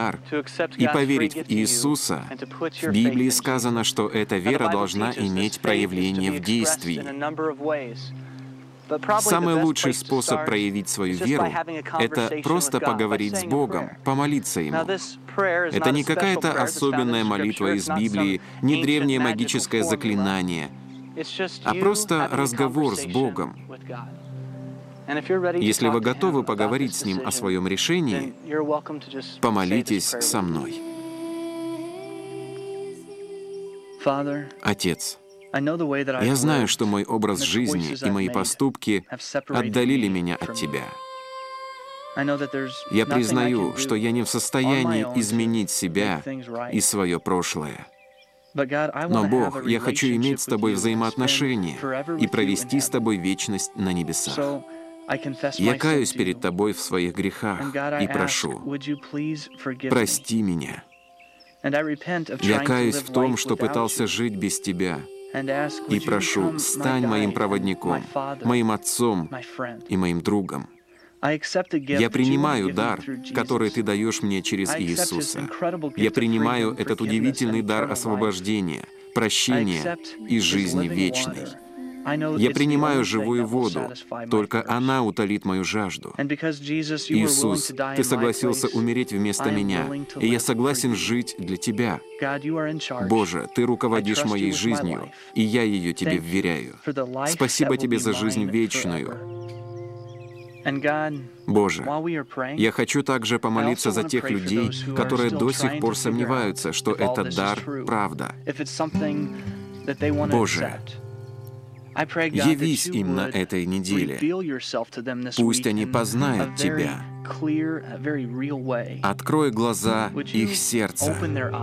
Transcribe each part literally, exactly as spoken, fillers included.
дар и поверить в Иисуса, в Библии сказано, что эта вера должна иметь проявление в действии. Самый лучший способ проявить свою веру — это просто поговорить с Богом, помолиться Ему. Это не какая-то особенная молитва из Библии, не древнее магическое заклинание, а просто разговор с Богом. Если вы готовы поговорить с Ним о своем решении, помолитесь со мной. Отец, я знаю, что мой образ жизни и мои поступки отдалили меня от Тебя. Я признаю, что я не в состоянии изменить себя и свое прошлое. Но, Бог, я хочу иметь с Тобой взаимоотношения и провести с Тобой вечность на небесах. Я каюсь перед Тобой в своих грехах и прошу, прости меня. Я каюсь в том, что пытался жить без Тебя, и прошу, стань моим проводником, моим отцом и моим другом. Я принимаю дар, который Ты даешь мне через Иисуса. Я принимаю этот удивительный дар освобождения, прощения и жизни вечной. Я принимаю живую воду, только она утолит мою жажду. Иисус, Ты согласился умереть вместо меня, и я согласен жить для Тебя. Боже, Ты руководишь моей жизнью, и я ее Тебе вверяю. Спасибо Тебе за жизнь вечную. Боже, я хочу также помолиться за тех людей, которые до сих пор сомневаются, что этот дар — правда. Боже, явись им на этой неделе. Пусть они познают Тебя. Открой глаза их сердца,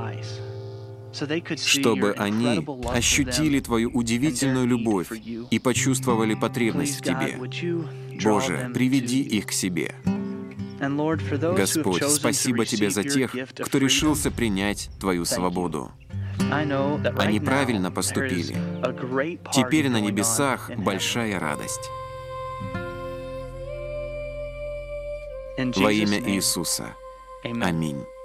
чтобы они ощутили Твою удивительную любовь и почувствовали потребность в Тебе. Боже, приведи их к себе. Господь, спасибо Тебе за тех, кто решился принять Твою свободу. Они правильно поступили. Теперь на небесах большая радость. Во имя Иисуса. Аминь.